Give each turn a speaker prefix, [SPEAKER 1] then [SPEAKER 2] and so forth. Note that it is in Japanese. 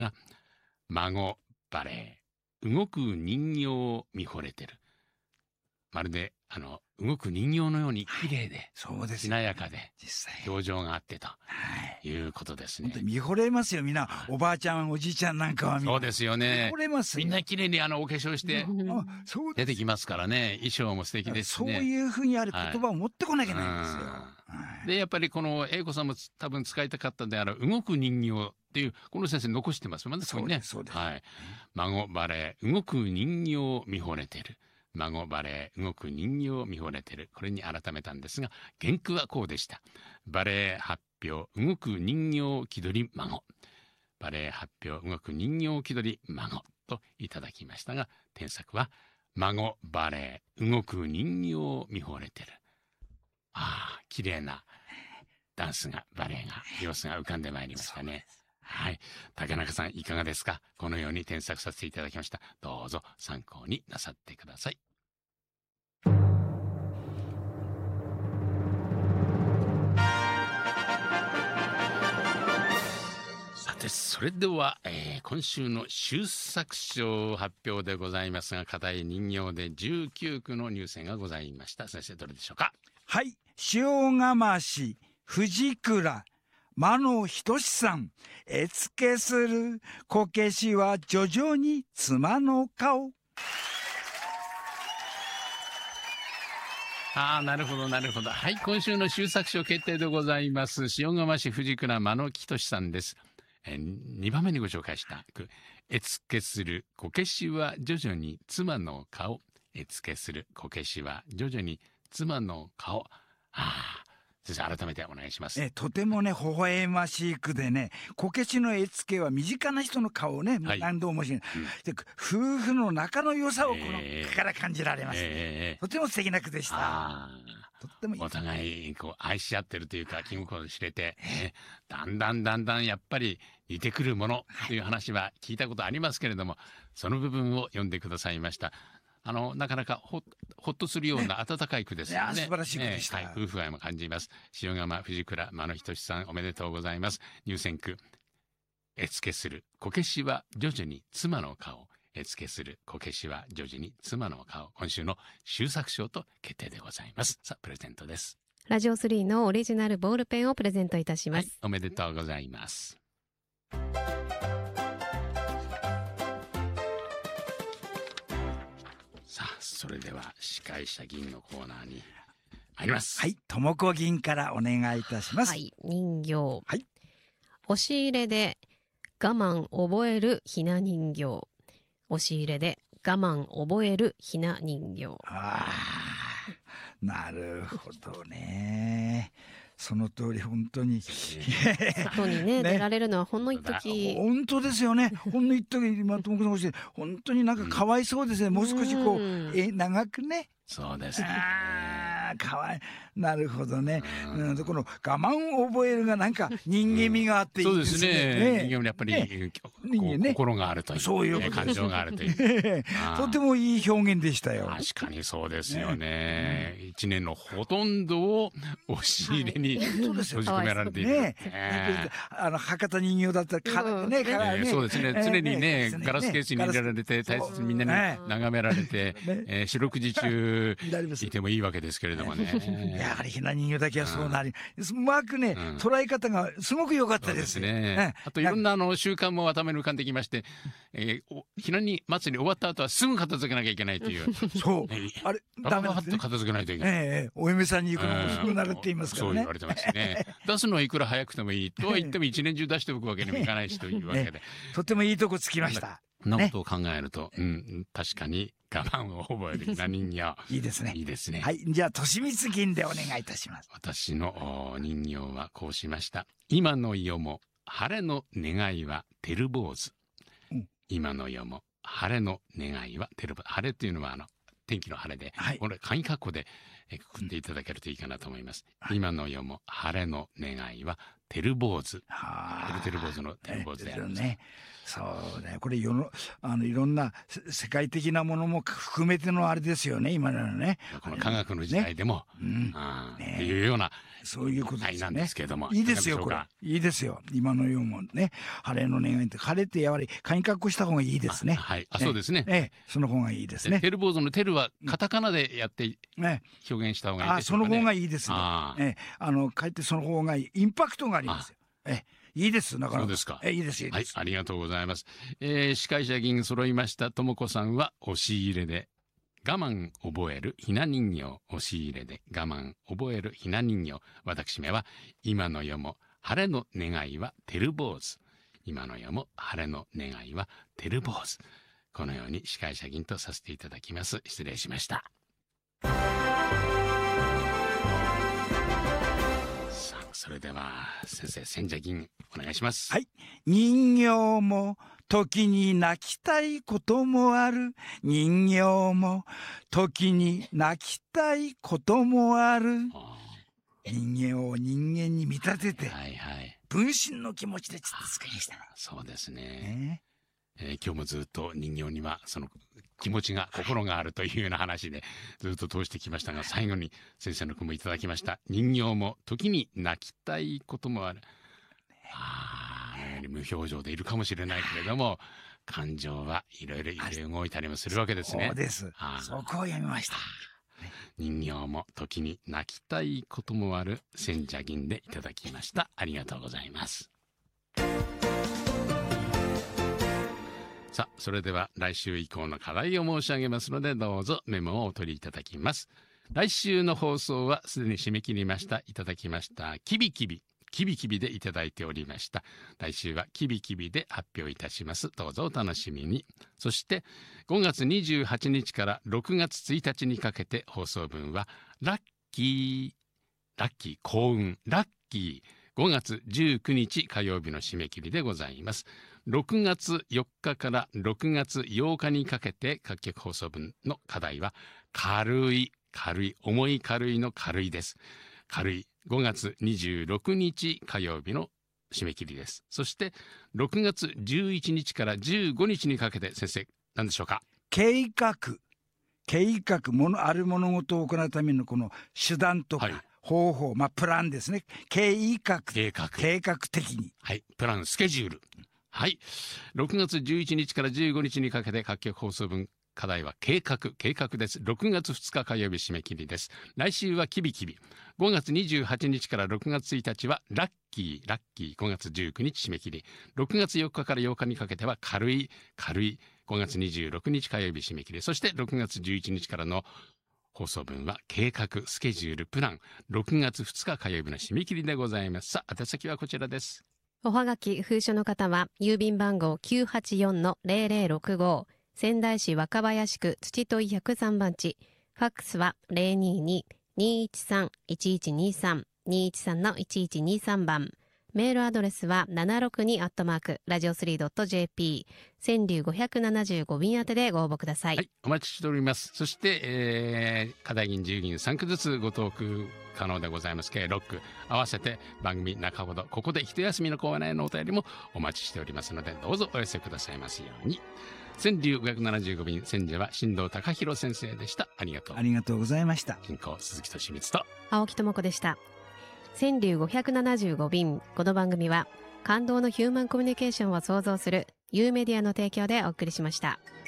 [SPEAKER 1] が、孫バレー、動く人形を見惚れてる。まるで動く人形のように綺麗で、
[SPEAKER 2] そうです
[SPEAKER 1] しなやかで
[SPEAKER 2] 実際
[SPEAKER 1] 表情があってと
[SPEAKER 2] はい
[SPEAKER 1] いうことですね。
[SPEAKER 2] 本当に見惚れますよみんな。おばあちゃんおじいちゃんなんかは
[SPEAKER 1] そうですよね。
[SPEAKER 2] 見惚れますよ。
[SPEAKER 1] みんな綺麗にお化粧して
[SPEAKER 2] あそうです
[SPEAKER 1] 出てきますからね。衣装も素敵ですし
[SPEAKER 2] そう
[SPEAKER 1] ね。
[SPEAKER 2] いうふうにある言葉を持ってこなきゃいけないんですよ。
[SPEAKER 1] うん
[SPEAKER 2] はい
[SPEAKER 1] でやっぱりこの英子さんも多分使いたかったである動く人形っていうこの先生残してますもんね。
[SPEAKER 2] そうですそうです
[SPEAKER 1] はい。孫バレー動く人形を見惚れてる。孫バレー動く人形を見惚れてる。これに改めたんですが原句はこうでした。バレー発表動く人形気取り孫。バレー発表動く人形気取り孫といただきましたが添削は孫バレー動く人形を見惚れてる。ああ綺麗なダンスがバレエが様子が浮かんでまいりましたね。はい、竹中さんいかがですか。このように添削させていただきました。どうぞ参考になさってください。さてそれでは、今週の修作賞発表でございますが課題人形で19句の入選がございました。先生どれでしょうか。
[SPEAKER 2] はい、塩釜市藤倉間野仁さん。絵付けするこけしは徐々に妻の顔。
[SPEAKER 1] ああなるほどなるほど。はい、今週の修作賞決定でございます。塩釜市藤倉間野仁さんです。2番目にご紹介した句絵付けするこけしは徐々に妻の顔。絵付けするこけしは徐々に妻の顔。先生改めてお願いします。
[SPEAKER 2] とてもね微笑ましい句でね、こけしの絵付けは身近な人の顔をね、
[SPEAKER 1] はい
[SPEAKER 2] 何度もしない、で夫婦の仲の良さをこの句から感じられますね、とても素敵な句でした。とってもいい。
[SPEAKER 1] お互い愛し合ってるというか気心知れて、だんだんやっぱり似てくるものという話は聞いたことありますけれども、その部分を読んでくださいました。なかなかほっとするような温かい句ですよね。
[SPEAKER 2] 素晴らしい句でした。
[SPEAKER 1] 夫婦愛も感じます。塩釜藤倉間野仁さんおめでとうございます。入選句絵付けするこけしは徐々に妻の顔。絵付けするこけしは徐々に妻の顔。今週の修作賞と決定でございます。さあプレゼントです。
[SPEAKER 3] ラジオ3のオリジナルボールペンをプレゼントいたします。
[SPEAKER 1] おめでとうございます。さあそれでは司会者銀のコーナーに入ります。
[SPEAKER 2] はい、ともこ銀からお願いいたします。
[SPEAKER 3] はい、人形。
[SPEAKER 2] はい、
[SPEAKER 3] 押し入れで我慢覚えるひな人形。押し入れで我慢覚えるひな人形。
[SPEAKER 2] なるほどね。その通り本当に
[SPEAKER 3] 外にね出られるのはほんの一時。
[SPEAKER 2] 本当ですよね。ほんの一時今ともこさんおっしゃる本当になんかかわいそうですね。もう少しこう長くね。
[SPEAKER 1] そうですね。
[SPEAKER 2] かわいなるほどね。この我慢を覚えるがなんか人間味があっていいですね。
[SPEAKER 1] そうですね。人間にやっぱり心があるという、
[SPEAKER 2] そういう
[SPEAKER 1] 感情があるという。
[SPEAKER 2] とてもいい表現でしたよ。
[SPEAKER 1] 確かにそうですよね。一年のほとんどを押し入れに閉じ込められている。
[SPEAKER 2] 博多人形だったらね、
[SPEAKER 1] そうですね。常にねガラスケースに入れられて大切にみんなに眺められて四六時中いてもいいわけですけれどもね。
[SPEAKER 2] やはりひな人形だけはそうなり、うまくね捉え方がすごく良かったです
[SPEAKER 1] ね。あといろんな習慣も頭に浮かんできまして、ひなに祭り終わった後はすぐ片付けなきゃいけないという。
[SPEAKER 2] そうあれダメだ
[SPEAKER 1] と片付けないといけない。
[SPEAKER 2] お嫁さんに行くのも遅くなるって言いますからね。
[SPEAKER 1] そう言われてますね。出すのはいくら早くてもいいとは言っても一年中出しておくわけにもいかないしというわけで、
[SPEAKER 2] とてもいいとこつきました。
[SPEAKER 1] そんなことを考えると、確かに我慢を覚えるひな人形
[SPEAKER 2] いいですね。
[SPEAKER 1] いいですね。
[SPEAKER 2] はい、じゃあ利光銀でお願いいたします。
[SPEAKER 1] 私の人形はこうしました。今の世も晴れの願いは照坊主。今の世も晴れの願いは照坊主。晴れというのは天気の晴れで、これ簡易括弧でくくっていただけるといいかなと思います。今の世も晴れの願いは照坊主。照坊主の照坊主であるんですね。
[SPEAKER 2] そうね、これいろんな世界的なものも含めてのあれですよね、今のね。
[SPEAKER 1] この科学の時代でも、
[SPEAKER 2] ね、
[SPEAKER 1] っていうような
[SPEAKER 2] そういうことですね。
[SPEAKER 1] なんですけれども、
[SPEAKER 2] いいですよ、これ。いいですよ。今の世もね、晴れの願いって、晴れってやはり鍵括弧した方がいいですね。
[SPEAKER 1] はい、そうですね。
[SPEAKER 2] その方がいいですね。
[SPEAKER 1] テル坊主のテルはカタカナでやって表現した方がいいですね。
[SPEAKER 2] その方がいいですね。かえってその方がいい。インパクトがありますよ。いいです。だから。
[SPEAKER 1] そうですか。
[SPEAKER 2] いいです。
[SPEAKER 1] はい、ありがとうございます。司会者銀揃いましたともこさんは押し入れで我慢覚えるひな人形、押し入れで我慢覚えるひな人形。私めは今の世も晴れの願いはテル坊主。今の世も晴れの願いはテル坊主。このように司会者銀とさせていただきます。失礼しました。それでは先生、千社銀お願いします。
[SPEAKER 2] はい。人形も時に泣きたいこともある。人形も時に泣きたいこともある。人間を人間に見立てて、分身の気持ちでちょっと使いました。
[SPEAKER 1] そうですね。今日もずっと人形にはその気持ちが心があるというような話でずっと通してきましたが、最後に先生の句もいただきました。人形も時に泣きたいこともある。無表情でいるかもしれないけれども、感情はいろいろ動いたりもするわけですね。
[SPEAKER 2] そうです。そこを読みました。
[SPEAKER 1] 人形も時に泣きたいこともある、千社銀でいただきました。ありがとうございます。さあ、それでは来週以降の課題を申し上げますので、どうぞメモをお取りいただきます。来週の放送はすでに締め切りました。いただきましたキビキビでいただいておりました。来週はキビキビで発表いたします。どうぞお楽しみに。そして5月28日から6月1日にかけて放送分はラッキー幸運ラッキー5月19日火曜日の締め切りでございます。6月4日から6月8日にかけて各局放送分の課題は軽い重い軽いの軽いです。軽い5月26日火曜日の締め切りです。そして6月11日から15日にかけて先生何でしょうか。
[SPEAKER 2] 計画ある物事を行うためのこの手段とか、方法、プランですね。計画的に、
[SPEAKER 1] プランスケジュール。6月11日から15日にかけて各局放送分課題は計画です。6月2日火曜日締め切りです。来週はキビキビ。5月28日から6月1日はラッキー5月19日締め切り。6月4日から8日にかけては軽い5月26日火曜日締め切り。そして6月11日からの放送分は計画スケジュールプラン6月2日火曜日の締め切りでございます。さあ、宛先はこちらです。
[SPEAKER 3] おはがき封書の方は郵便番号 984-0065 仙台市若林区土問103番地、ファックスは 022-213-1123 213-1123 番、メールアドレスは762@radio3.jp 川柳575便宛てでご応募ください。
[SPEAKER 1] お待ちしております。そして、課題銀10銀3句ずつご投句可能でございます。計6句合わせて番組中ほどここで一休みのコーナーへのお便りもお待ちしておりますので、どうぞお寄せくださいますように。川柳575便、選者は新藤貴弘先生でした。ありがとう
[SPEAKER 2] ございました。
[SPEAKER 1] 進行鈴木敏光と
[SPEAKER 3] 青木智子でした。川柳575便、この番組は感動のヒューマンコミュニケーションを創造するユーメディアの提供でお送りしました。